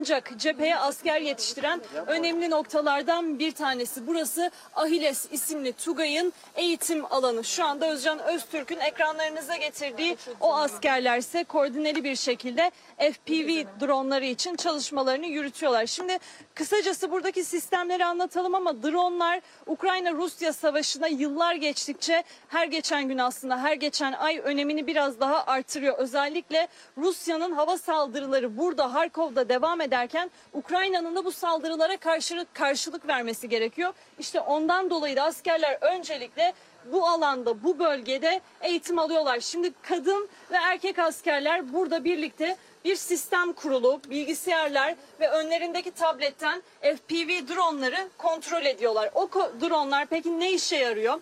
Ancak cepheye asker yetiştiren önemli noktalardan bir tanesi. Burası Ahiles isimli Tugay'ın eğitim alanı. Şu anda Özcan Öztürk'ün ekranlarınıza getirdiği o askerler ise koordineli bir şekilde FPV dronları için çalışmalarını yürütüyorlar. Şimdi kısacası buradaki sistemleri anlatalım ama dronlar Ukrayna-Rusya savaşına yıllar geçtikçe her geçen gün aslında her geçen ay önemini biraz daha artırıyor. Özellikle Rusya'nın hava saldırıları burada Harkov'da devam ederken Ukrayna'nın da bu saldırılara karşılık vermesi gerekiyor. İşte ondan dolayı da askerler öncelikle bu alanda, bu bölgede eğitim alıyorlar. Şimdi kadın ve erkek askerler burada birlikte bir sistem kurulu, bilgisayarlar ve önlerindeki tabletten FPV dronları kontrol ediyorlar. O dronlar peki ne işe yarıyor?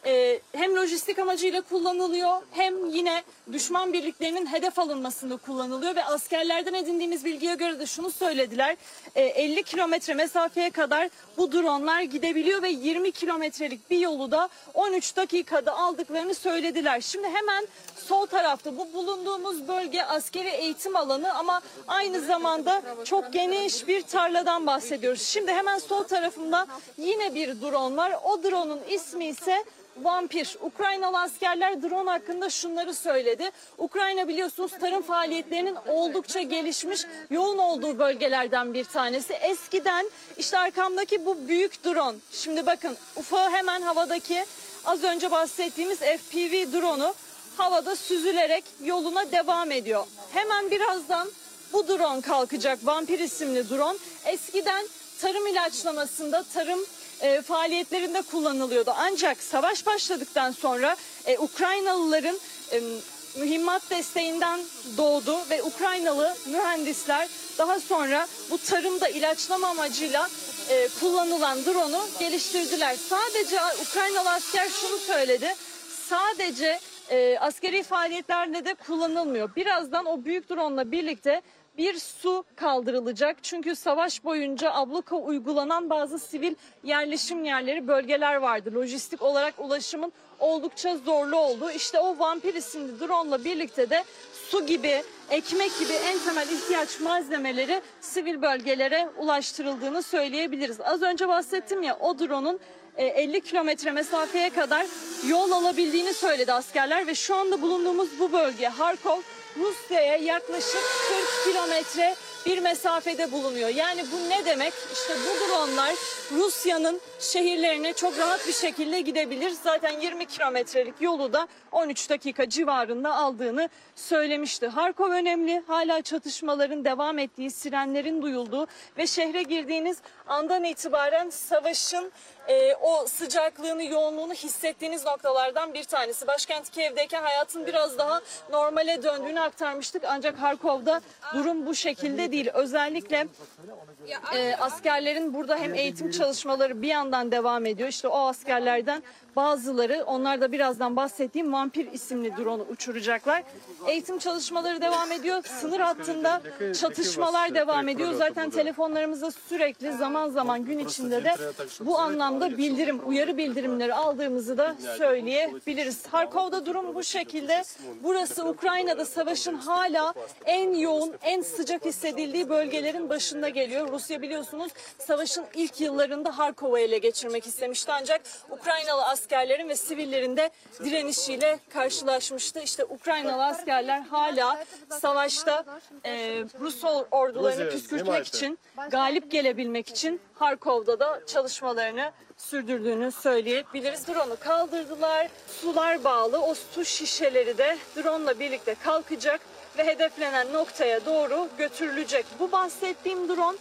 Hem lojistik amacıyla kullanılıyor hem yine düşman birliklerinin hedef alınmasında kullanılıyor ve askerlerden edindiğimiz bilgiye göre de şunu söylediler. 50 kilometre mesafeye kadar bu dronlar gidebiliyor ve 20 kilometrelik bir yolu da 13 dakikada aldıklarını söylediler. Şimdi hemen sol tarafta bu bulunduğumuz bölge askeri eğitim alanı ama aynı zamanda çok geniş bir tarladan bahsediyoruz. Şimdi hemen sol tarafımda yine bir drone var. O drone'un ismi ise Vampir. Ukraynalı askerler drone hakkında şunları söyledi. Ukrayna biliyorsunuz tarım faaliyetlerinin oldukça gelişmiş, yoğun olduğu bölgelerden bir tanesi. Eskiden işte arkamdaki bu büyük drone. Şimdi bakın ufağı hemen havadaki az önce bahsettiğimiz FPV drone'u havada süzülerek yoluna devam ediyor. Hemen birazdan bu drone kalkacak. Vampir isimli drone. Eskiden tarım ilaçlamasında, tarım faaliyetlerinde kullanılıyordu. Ancak savaş başladıktan sonra Ukraynalıların mühimmat desteğinden doğdu ve Ukraynalı mühendisler daha sonra bu tarımda ilaçlama amacıyla kullanılan drone'u geliştirdiler. Sadece Ukraynalı asker şunu söyledi. Sadece askeri faaliyetlerde de kullanılmıyor. Birazdan o büyük drone'la birlikte bir su kaldırılacak. Çünkü savaş boyunca abluka uygulanan bazı sivil yerleşim yerleri, bölgeler vardı. Lojistik olarak ulaşımın oldukça zorlu olduğu. İşte o Vampir isimli drone'la birlikte de su gibi, ekmek gibi en temel ihtiyaç malzemeleri sivil bölgelere ulaştırıldığını söyleyebiliriz. Az önce bahsettim ya, o drone'un 50 kilometre mesafeye kadar yol alabildiğini söyledi askerler ve şu anda bulunduğumuz bu bölge Harkov, Rusya'ya yaklaşık 40 kilometre bir mesafede bulunuyor. Yani bu ne demek? İşte bu dronlar Rusya'nın şehirlerine çok rahat bir şekilde gidebilir. Zaten 20 kilometrelik yolu da 13 dakika civarında aldığını söylemişti. Harkov önemli. Hala çatışmaların devam ettiği, sirenlerin duyulduğu ve şehre girdiğiniz andan itibaren savaşın o sıcaklığını, yoğunluğunu hissettiğiniz noktalardan bir tanesi. Başkent Kiev'deyken hayatın biraz daha normale döndüğünü aktarmıştık. Ancak Harkov'da durum bu şekilde değil. Özellikle askerlerin burada hem eğitim çalışmaları bir yandan devam ediyor. İşte o askerlerden bazıları, onlar da birazdan bahsettiğim Vampir isimli drone'u uçuracaklar. Eğitim çalışmaları devam ediyor. Sınır hattında çatışmalar devam ediyor. Zaten telefonlarımızda sürekli zaman zaman gün içinde de bu anlamda uyarı bildirimleri aldığımızı da söyleyebiliriz. Harkov'da durum bu şekilde. Burası Ukrayna'da savaşın hala en yoğun, en sıcak hissedildiği bölgelerin başında geliyor. Rusya biliyorsunuz savaşın ilk yıllarında Harkov'u ele geçirmek istemişti. Ancak Ukraynalı askerlerin ve sivillerin de direnişiyle karşılaşmıştı. İşte Ukraynalı askerler hala savaşta Rus ordularını püskürtmek için, galip gelebilmek için Harkov'da da çalışmalarını sürdürdüğünü söyleyebiliriz. Drone'u kaldırdılar, sular bağlı, o su şişeleri de drone'la birlikte kalkacak ve hedeflenen noktaya doğru götürülecek. Bu bahsettiğim drone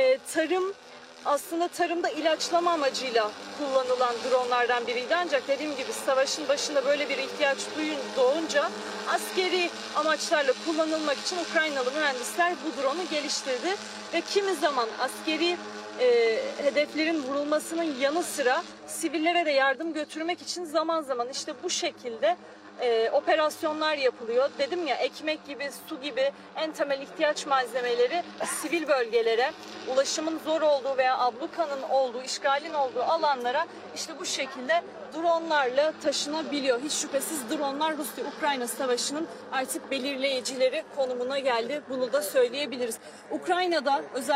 aslında tarımda ilaçlama amacıyla kullanılan dronlardan biriydi. Ancak dediğim gibi savaşın başında böyle bir ihtiyaç doğunca askeri amaçlarla kullanılmak için Ukraynalı mühendisler bu drone'u geliştirdi. Ve kimi zaman askeri hedeflerin vurulmasının yanı sıra sivillere de yardım götürmek için zaman zaman işte bu şekilde operasyonlar yapılıyor. Dedim ya, ekmek gibi, su gibi en temel ihtiyaç malzemeleri sivil bölgelere ulaşımın zor olduğu veya ablukanın olduğu, işgalin olduğu alanlara işte bu şekilde dronlarla taşınabiliyor. Hiç şüphesiz dronlar Rusya-Ukrayna savaşının artık belirleyicileri konumuna geldi. Bunu da söyleyebiliriz. Ukrayna'da özellikle